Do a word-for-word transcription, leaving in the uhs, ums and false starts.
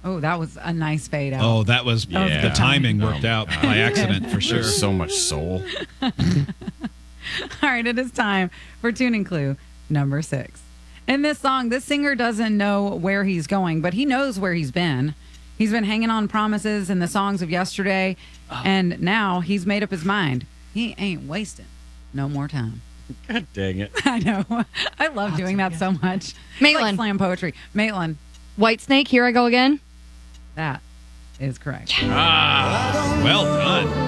Oh, that was a nice fade out. Oh, that was Yeah. the timing worked Oh, out God. by accident for sure. There's so much soul. All right, it is time for tuning clue number six. In this song, this singer doesn't know where he's going, but he knows where he's been. He's been hanging on promises in the songs of yesterday, and now he's made up his mind. He ain't wasting no more time. God dang it. I know. I love doing that so much. Maitland. Like slam poetry. Maitland, Whitesnake, Here I Go Again. that is correct. Ah, well done.